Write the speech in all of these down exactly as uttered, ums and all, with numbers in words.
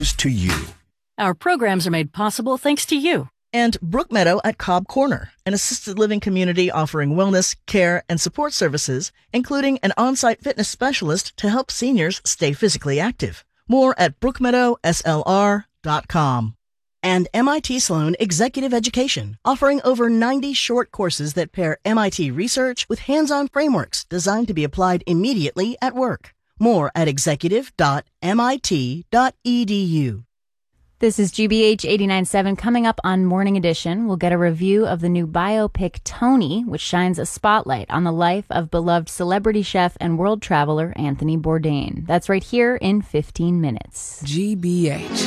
To you. Our programs are made possible thanks to you. And Brookmeadow at Cobb Corner, an assisted living community offering wellness, care, and support services, including an on-site fitness specialist to help seniors stay physically active. More at brookmeadow s l r dot com. And M I T Sloan Executive Education, offering over ninety short courses that pair M I T research with hands-on frameworks designed to be applied immediately at work. More at executive dot m i t dot e d u. This is G B H eighty-nine point seven. Coming up on Morning Edition, we'll get a review of the new biopic Tony, which shines a spotlight on the life of beloved celebrity chef and world traveler Anthony Bourdain. That's right here in fifteen minutes. G B H.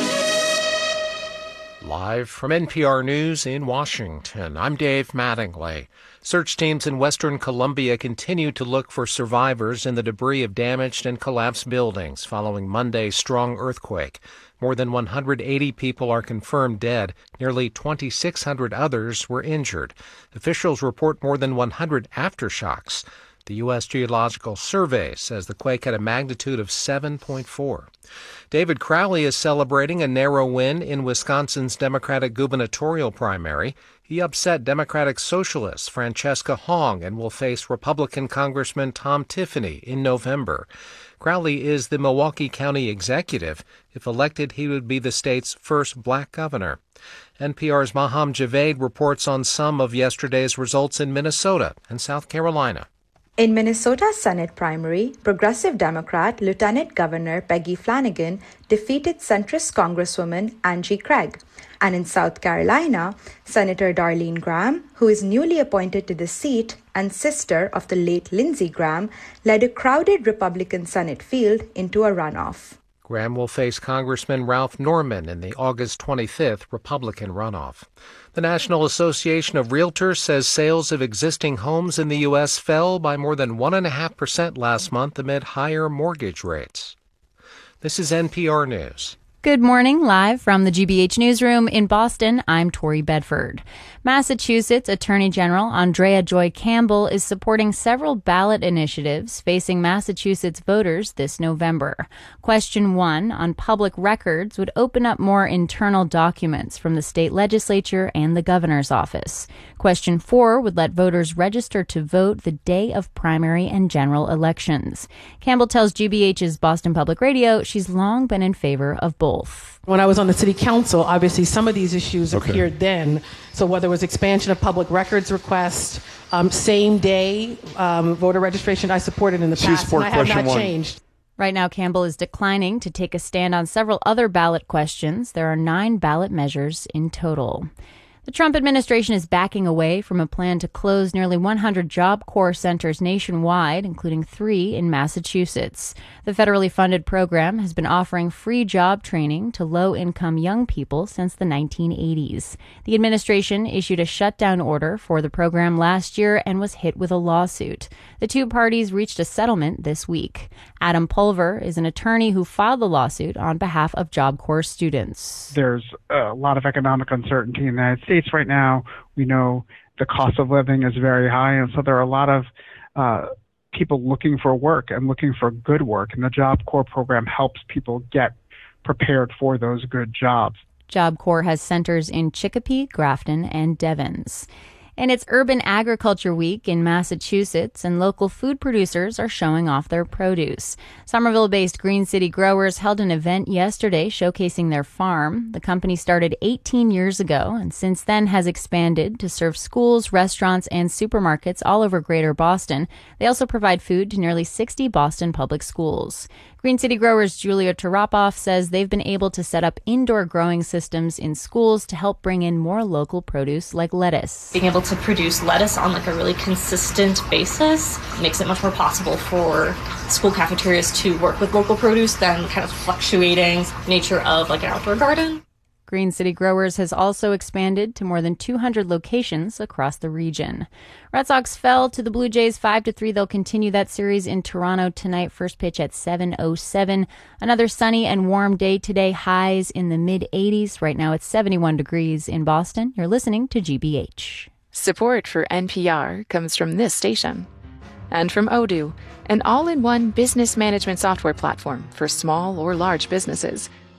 Live from N P R News in Washington, I'm Dave Mattingly. Search teams in western Colombia continue to look for survivors in the debris of damaged and collapsed buildings following Monday's strong earthquake. More than one hundred eighty people are confirmed dead. Nearly twenty-six hundred others were injured. Officials report more than one hundred aftershocks. The U S Geological Survey says the quake had a magnitude of seven point four. David Crowley is celebrating a narrow win in Wisconsin's Democratic gubernatorial primary. He upset Democratic Socialist Francesca Hong and will face Republican Congressman Tom Tiffany in November. Crowley is the Milwaukee County executive. If elected, he would be the state's first black governor. N P R's Maham Javed reports on some of yesterday's results in Minnesota and South Carolina. In Minnesota's Senate primary, Progressive Democrat Lieutenant Governor Peggy Flanagan defeated centrist Congresswoman Angie Craig. And in South Carolina, Senator Darlene Graham, who is newly appointed to the seat and sister of the late Lindsey Graham, led a crowded Republican Senate field into a runoff. Graham will face Congressman Ralph Norman in the August twenty-fifth Republican runoff. The National Association of Realtors says sales of existing homes in the U S fell by more than one point five percent last month amid higher mortgage rates. This is N P R News. Good morning, live from the G B H Newsroom in Boston, I'm Tori Bedford. Massachusetts Attorney General Andrea Joy Campbell is supporting several ballot initiatives facing Massachusetts voters this November. Question one on public records would open up more internal documents from the state legislature and the governor's office. Question four would let voters register to vote the day of primary and general elections. Campbell tells G B H's Boston Public Radio she's long been in favor of both. When I was on the city council, obviously some of these issues okay. appeared then. So whether it was expansion of public records requests, um, same day um, voter registration, I supported in the past, and I have not one. changed. Right now, Campbell is declining to take a stand on several other ballot questions. There are nine ballot measures in total. The Trump administration is backing away from a plan to close nearly one hundred Job Corps centers nationwide, including three in Massachusetts. The federally funded program has been offering free job training to low-income young people since the nineteen eighties. The administration issued a shutdown order for the program last year and was hit with a lawsuit. The two parties reached a settlement this week. Adam Pulver is an attorney who filed the lawsuit on behalf of Job Corps students. There's a lot of economic uncertainty in the United States right now. We know the cost of living is very high, and so there are a lot of uh, people looking for work and looking for good work, and the Job Corps program helps people get prepared for those good jobs. Job Corps has centers in Chicopee, Grafton, and Devens. And it's Urban Agriculture Week in Massachusetts, and local food producers are showing off their produce. Somerville-based Green City Growers held an event yesterday showcasing their farm. The company started eighteen years ago and since then has expanded to serve schools, restaurants, and supermarkets all over Greater Boston. They also provide food to nearly sixty Boston public schools. Green City Growers Julia Tarapoff says they've been able to set up indoor growing systems in schools to help bring in more local produce like lettuce. Being able to produce lettuce on like a really consistent basis makes it much more possible for school cafeterias to work with local produce than kind of fluctuating nature of like an outdoor garden. Green City Growers has also expanded to more than two hundred locations across the region. Red Sox fell to the Blue Jays five to three. They'll continue that series in Toronto tonight. First pitch at seven oh seven. Another sunny and warm day today. Highs in the mid eighties. Right now it's seventy-one degrees in Boston. You're listening to G B H. Support for N P R comes from this station. And from Odoo, an all-in-one business management software platform for small or large businesses.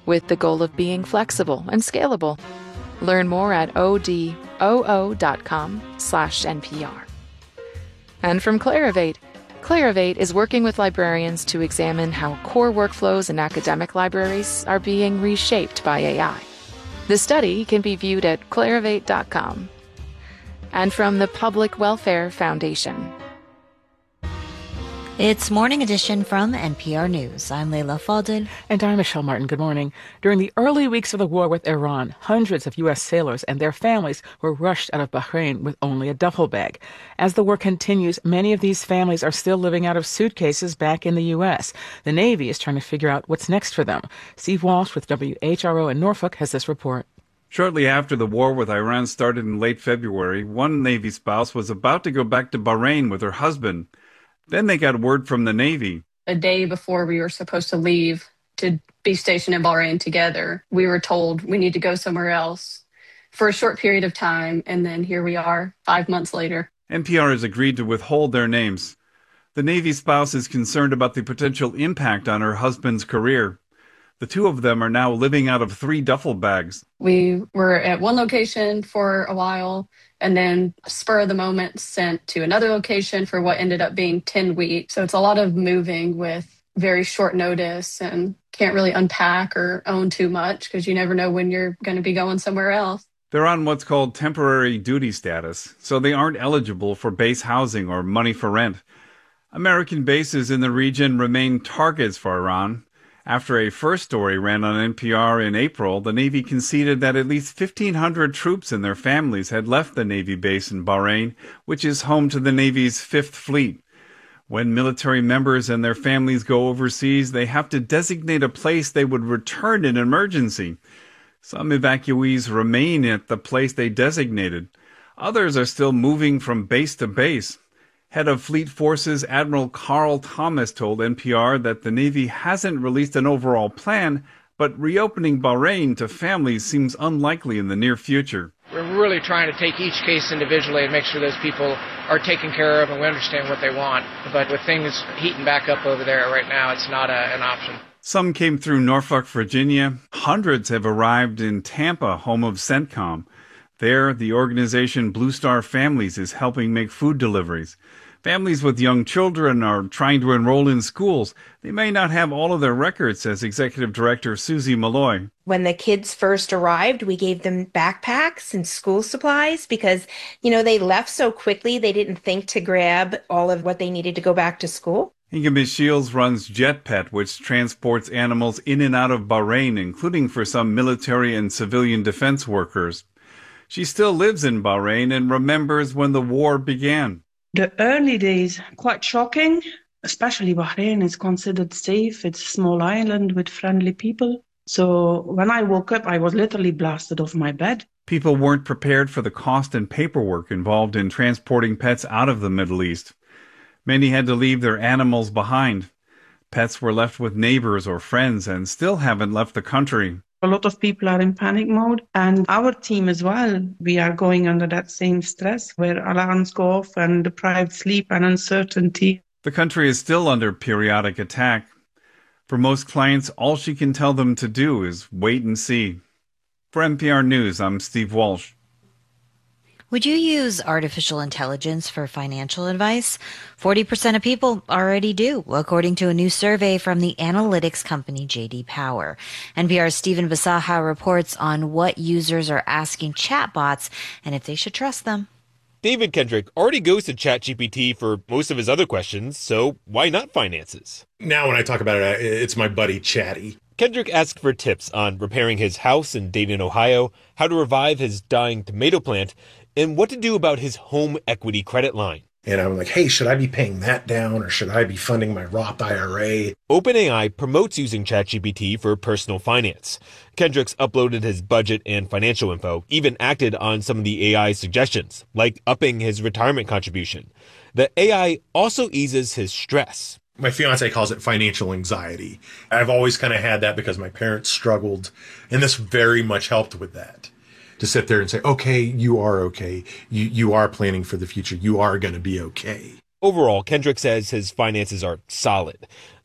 with the goal of being flexible and scalable. Learn more at odoo.com slash NPR. And from Clarivate, Clarivate is working with librarians to examine how core workflows in academic libraries are being reshaped by A I. The study can be viewed at clarivate dot com. And from the Public Welfare Foundation. It's Morning Edition from N P R News. I'm Leila Fadel. And I'm Michelle Martin. Good morning. During the early weeks of the war with Iran, hundreds of U S sailors and their families were rushed out of Bahrain with only a duffel bag. As the war continues, many of these families are still living out of suitcases back in the U S. The Navy is trying to figure out what's next for them. Steve Walsh with W H R O in Norfolk has this report. Shortly after the war with Iran started in late February, one Navy spouse was about to go back to Bahrain with her husband. Then they got word from the Navy. A day before we were supposed to leave to be stationed in Bahrain together, we were told we need to go somewhere else for a short period of time, and then here we are five months later. N P R has agreed to withhold their names. The Navy spouse is concerned about the potential impact on her husband's career. The two of them are now living out of three duffel bags. We were at one location for a while, and then spur of the moment sent to another location for what ended up being ten weeks. So it's a lot of moving with very short notice and can't really unpack or own too much because you never know when you're going to be going somewhere else. They're on what's called temporary duty status, so they aren't eligible for base housing or money for rent. American bases in the region remain targets for Iran. After a first story ran on N P R in April, the Navy conceded that at least fifteen hundred troops and their families had left the Navy base in Bahrain, which is home to the Navy's Fifth Fleet. When military members and their families go overseas, they have to designate a place they would return in emergency. Some evacuees remain at the place they designated. Others are still moving from base to base. Head of Fleet Forces Admiral Carl Thomas told N P R that the Navy hasn't released an overall plan, but reopening Bahrain to families seems unlikely in the near future. We're really trying to take each case individually and make sure those people are taken care of and we understand what they want. But with things heating back up over there right now, it's not a, an option. Some came through Norfolk, Virginia. Hundreds have arrived in Tampa, home of CENTCOM. There, the organization Blue Star Families is helping make food deliveries. Families with young children are trying to enroll in schools. They may not have all of their records, says Executive Director Susie Malloy. When the kids first arrived, we gave them backpacks and school supplies because, you know, they left so quickly they didn't think to grab all of what they needed to go back to school. Ingeborg Shields runs JetPet, which transports animals in and out of Bahrain, including for some military and civilian defense workers. She still lives in Bahrain and remembers when the war began. The early days, quite shocking, especially Bahrain is considered safe. It's a small island with friendly people. So when I woke up, I was literally blasted off my bed. People weren't prepared for the cost and paperwork involved in transporting pets out of the Middle East. Many had to leave their animals behind. Pets were left with neighbors or friends and still haven't left the country. A lot of people are in panic mode, and our team as well. We are going under that same stress where alarms go off and deprived sleep and uncertainty. The country is still under periodic attack. For most clients, all she can tell them to do is wait and see. For N P R News, I'm Steve Walsh. Would you use artificial intelligence for financial advice? forty percent of people already do, according to a new survey from the analytics company J D Power. N P R's Stephen Basaha reports on what users are asking chatbots and if they should trust them. David Kendrick already goes to ChatGPT for most of his other questions, so why not finances? Now when I talk about it, it's my buddy Chatty. Kendrick asked for tips on repairing his house in Dayton, Ohio, how to revive his dying tomato plant, and what to do about his home equity credit line. And I'm like, hey, should I be paying that down or should I be funding my Roth I R A? OpenAI promotes using ChatGPT for personal finance. Kendrick's uploaded his budget and financial info, even acted on some of the A I suggestions, like upping his retirement contribution. The A I also eases his stress. My fiance calls it financial anxiety. I've always kind of had that because my parents struggled, and this very much helped with that. To sit there and say, okay, you are okay. You you are planning for the future. You are going to be okay. Overall, Kendrick says his finances are solid.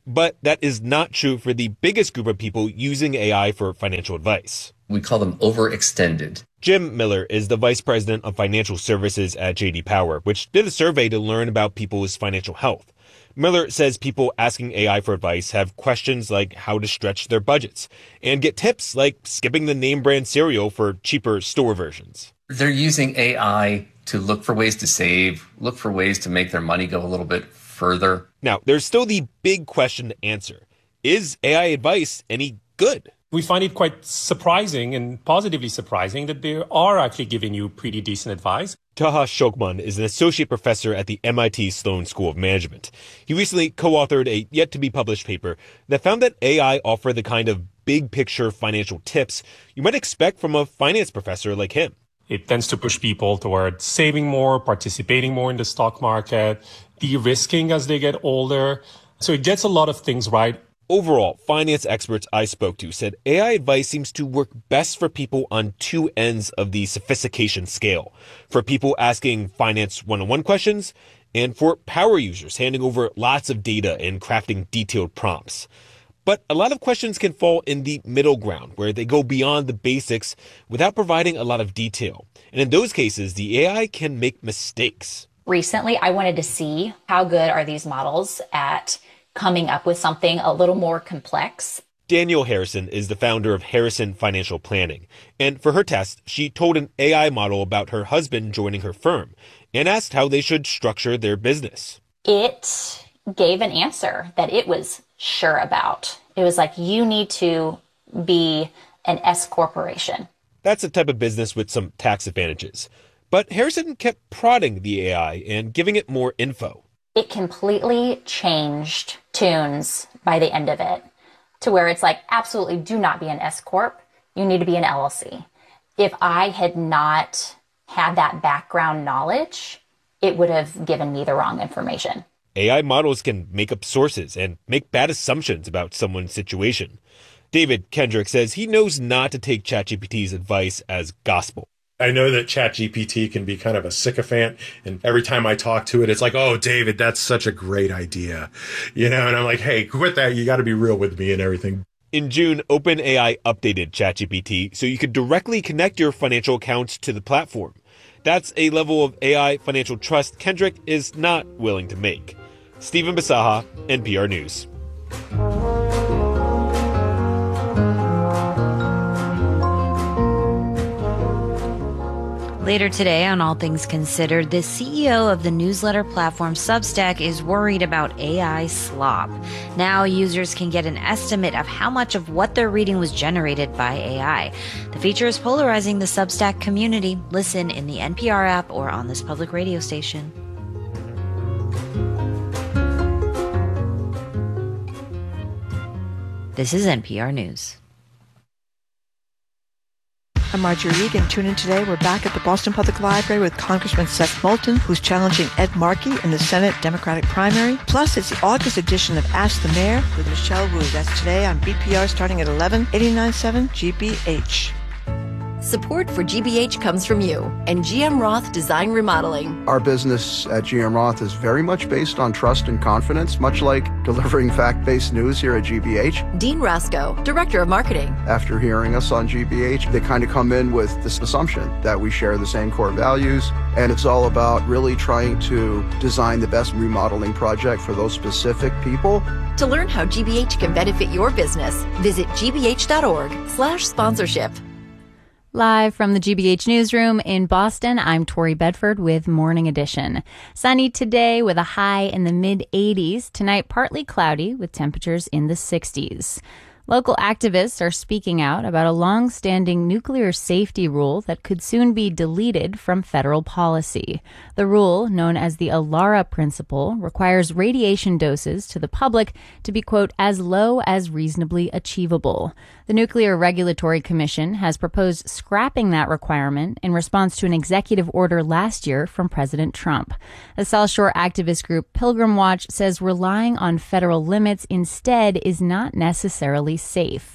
But that is not true for the biggest group of people using A I for financial advice. We call them overextended. Jim Miller is the vice president of financial services at J D Power, which did a survey to learn about people's financial health. Miller says people asking A I for advice have questions like how to stretch their budgets and get tips like skipping the name brand cereal for cheaper store versions. They're using A I to look for ways to save, look for ways to make their money go a little bit further. Now, there's still the big question to answer. Is A I advice any good? We find it quite surprising and positively surprising that they are actually giving you pretty decent advice. Taha Shokman is an associate professor at the M I T Sloan School of Management. He recently co-authored a yet-to-be-published paper that found that A I offer the kind of big-picture financial tips you might expect from a finance professor like him. It tends to push people toward saving more, participating more in the stock market, de-risking as they get older. So it gets a lot of things right. Overall, finance experts I spoke to said A I advice seems to work best for people on two ends of the sophistication scale. For people asking finance one-on-one questions, and for power users handing over lots of data and crafting detailed prompts. But a lot of questions can fall in the middle ground, where they go beyond the basics without providing a lot of detail. And in those cases, the A I can make mistakes. Recently, I wanted to see how good are these models at coming up with something a little more complex. Danielle Harrison is the founder of Harrison Financial Planning. And for her test, she told an A I model about her husband joining her firm and asked how they should structure their business. It gave an answer that it was sure about. It was like, you need to be an S corporation. That's a type of business with some tax advantages. But Harrison kept prodding the A I and giving it more info. It completely changed tunes by the end of it to where it's like, absolutely do not be an S corp. You need to be an L L C. If I had not had that background knowledge, it would have given me the wrong information. A I models can make up sources and make bad assumptions about someone's situation. David Kendrick says he knows not to take ChatGPT's advice as gospel. I know that ChatGPT can be kind of a sycophant, and every time I talk to it, it's like, oh, David, that's such a great idea. You know, and I'm like, hey, quit that. You got to be real with me and everything. In June, OpenAI updated ChatGPT so you could directly connect your financial accounts to the platform. That's a level of A I financial trust Kendrick is not willing to make. Stephen Basaha, N P R News. Later today on All Things Considered, the C E O of the newsletter platform Substack is worried about A I slop. Now users can get an estimate of how much of what they're reading was generated by A I. The feature is polarizing the Substack community. Listen in the N P R app or on this public radio station. This is N P R News. I'm Marjorie Regan. Tune in today. We're back at the Boston Public Library with Congressman Seth Moulton, who's challenging Ed Markey in the Senate Democratic primary. Plus, it's the August edition of Ask the Mayor with Michelle Wu. That's today on B P R starting at eleven, eighty-nine point seven G B H. Support for G B H comes from you and G M Roth Design Remodeling. Our business at G M Roth is very much based on trust and confidence, much like delivering fact-based news here at G B H. Dean Rasco, Director of Marketing. After hearing us on G B H, they kind of come in with this assumption that we share the same core values, and it's all about really trying to design the best remodeling project for those specific people. To learn how G B H can benefit your business, visit g b h dot org slash sponsorship. Live from the G B H newsroom in Boston, I'm Tori Bedford with Morning Edition. Sunny today with a high in the mid eighties. Tonight, partly cloudy with temperatures in the sixties. Local activists are speaking out about a long-standing nuclear safety rule that could soon be deleted from federal policy. The rule, known as the ALARA principle, requires radiation doses to the public to be, quote, as low as reasonably achievable. The Nuclear Regulatory Commission has proposed scrapping that requirement in response to an executive order last year from President Trump. The South Shore activist group Pilgrim Watch says relying on federal limits instead is not necessarily safe.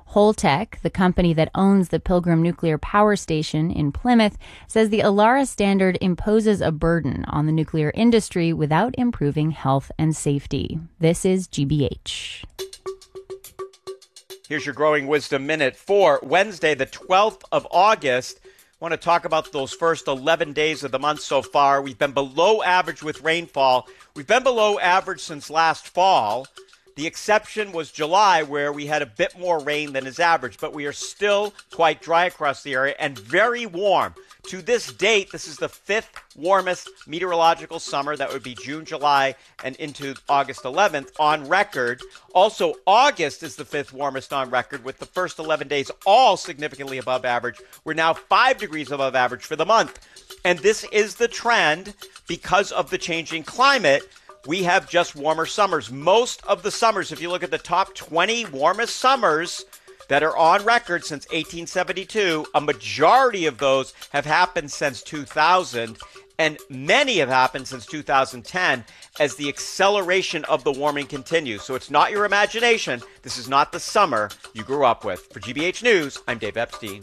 Holtec, the company that owns the Pilgrim Nuclear Power Station in Plymouth, says the ALARA standard imposes a burden on the nuclear industry without improving health and safety. This is G B H. Here's your Growing Wisdom Minute for Wednesday, the twelfth of August. I want to talk about those first eleven days of the month so far. We've been below average with rainfall. We've been below average since last fall. The exception was July, where we had a bit more rain than is average, but we are still quite dry across the area and very warm. To this date, this is the fifth warmest meteorological summer. That would be June, July, and into August eleventh on record. Also, August is the fifth warmest on record, with the first eleven days all significantly above average. We're now five degrees above average for the month. And this is the trend because of the changing climate. We have just warmer summers. Most of the summers, if you look at the top twenty warmest summers that are on record since eighteen seventy-two, a majority of those have happened since two thousand, and many have happened since two thousand ten as the acceleration of the warming continues. So it's not your imagination. This is not the summer you grew up with. For G B H News, I'm Dave Epstein.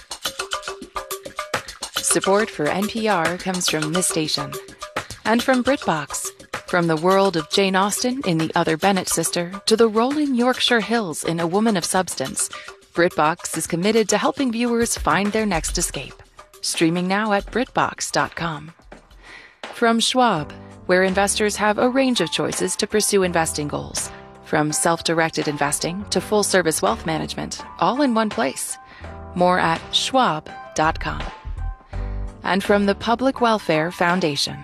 Support for N P R comes from this station and from BritBox. From the world of Jane Austen in The Other Bennet Sister to the rolling Yorkshire Hills in A Woman of Substance, BritBox is committed to helping viewers find their next escape. Streaming now at Brit Box dot com. From Schwab, where investors have a range of choices to pursue investing goals. From self-directed investing to full-service wealth management, all in one place. More at Schwab dot com. And from the Public Welfare Foundation.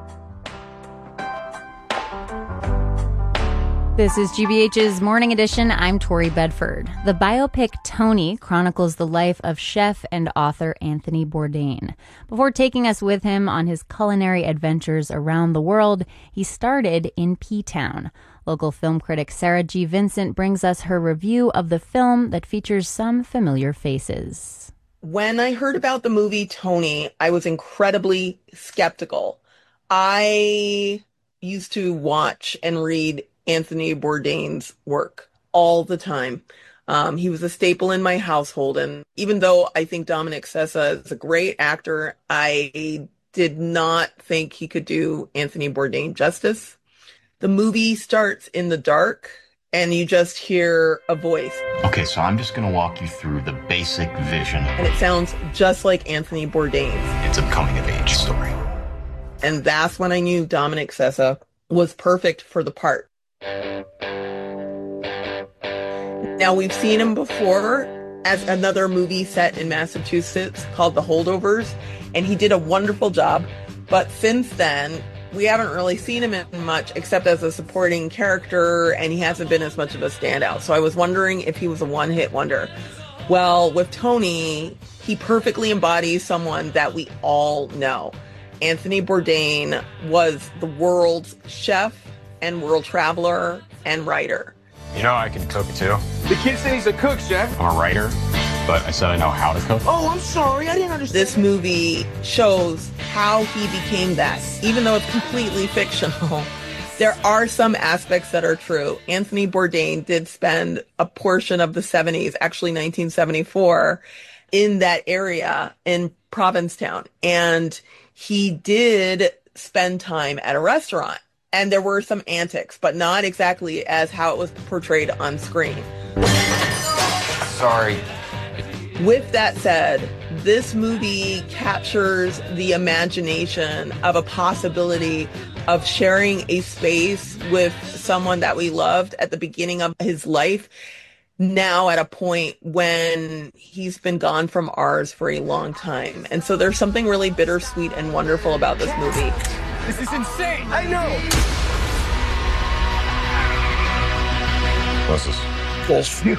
This is G B H's Morning Edition. I'm Tori Bedford. The biopic Tony chronicles the life of chef and author Anthony Bourdain. Before taking us with him on his culinary adventures around the world, he started in P-Town. Local film critic Sarah G. Vincent brings us her review of the film that features some familiar faces. When I heard about the movie Tony, I was incredibly skeptical. I used to watch and read Anthony Bourdain's work all the time. Um, he was a staple in my household. And even though I think Dominic Sessa is a great actor, I did not think he could do Anthony Bourdain justice. The movie starts in the dark and you just hear a voice. Okay, so I'm just going to walk you through the basic vision. And it sounds just like Anthony Bourdain's. It's a coming-of-age story. And that's when I knew Dominic Sessa was perfect for the part. Now, we've seen him before as another movie set in Massachusetts called The Holdovers, and he did a wonderful job. But since then, we haven't really seen him in much except as a supporting character, and he hasn't been as much of a standout. So I was wondering if he was a one-hit wonder. Well, with Tony, he perfectly embodies someone that we all know. Anthony Bourdain was the world's chef and world traveler and writer. You know, I can cook too. The kid said he's a cook, chef. I'm a writer, but I said I know how to cook. Oh, I'm sorry, I didn't understand. This movie shows how he became that. Even though it's completely fictional, there are some aspects that are true. Anthony Bourdain did spend a portion of the seventies, actually nineteen seventy-four, in that area in Provincetown. And he did spend time at a restaurant. And there were some antics, but not exactly as how it was portrayed on screen. Sorry. With that said, this movie captures the imagination of a possibility of sharing a space with someone that we loved at the beginning of his life, now at a point when he's been gone from ours for a long time. And so there's something really bittersweet and wonderful about this movie. This is insane. I know. What's this? Cool.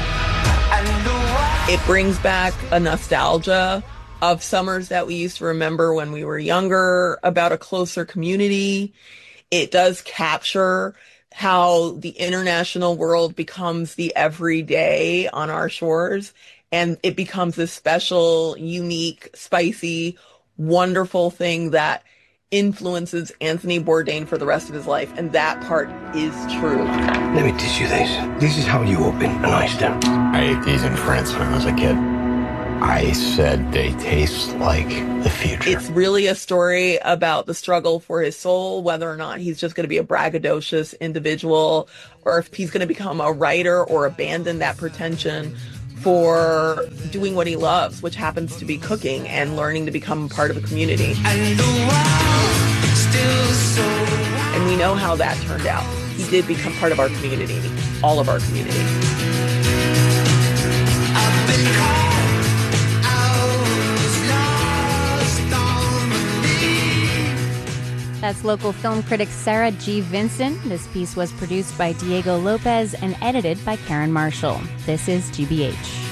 It brings back a nostalgia of summers that we used to remember when we were younger, about a closer community. It does capture how the international world becomes the everyday on our shores, and it becomes this special, unique, spicy, wonderful thing that influences Anthony Bourdain for the rest of his life, and that part is true. Let me teach you this. This is how you open an oyster. I ate these in France when I was a kid. I said they taste like the future. It's really a story about the struggle for his soul, whether or not he's just going to be a braggadocious individual, or if he's going to become a writer or abandon that pretension for doing what he loves, which happens to be cooking and learning to become part of a community. And, so and we know how that turned out. He did become part of our community, all of our community. That's local film critic Sarah G. Vinson. This piece was produced by Diego Lopez and edited by Karen Marshall. This is G B H.